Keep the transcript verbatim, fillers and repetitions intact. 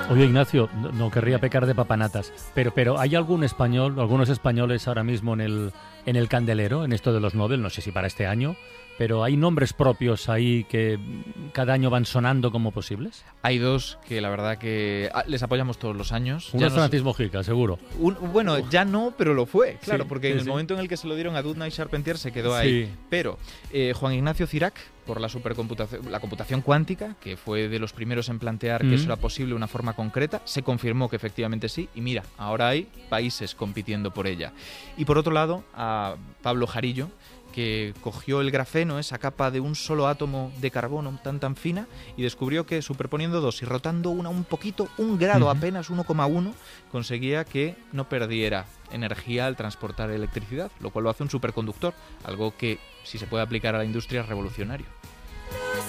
Oye, Ignacio, no, no querría pecar de papanatas, pero, pero ¿hay algún español, algunos españoles ahora mismo en el, en el candelero, en esto de los Nobel? No sé si para este año, pero ¿hay nombres propios ahí que cada año van sonando como posibles? Hay dos que la verdad que les apoyamos todos los años. Uno es Francis Mojica, seguro. Un, bueno, ya no, pero lo fue, claro, sí, porque sí, en el sí. momento en el que se lo dieron a Doudna y Charpentier se quedó ahí. Sí. Pero eh, Juan Ignacio Cirac, por la supercomputación, la computación cuántica, que fue de los primeros en plantear Mm. que eso era posible de una forma concreta, se confirmó que efectivamente sí, y mira, ahora hay países compitiendo por ella. Y por otro lado, a Pablo Jarillo, que cogió el grafeno, esa capa de un solo átomo de carbono tan tan fina, y descubrió que superponiendo dos y rotando una un poquito, un grado Uh-huh. apenas, uno coma uno, conseguía que no perdiera energía al transportar electricidad, lo cual lo hace un superconductor, algo que si se puede aplicar a la industria es revolucionario.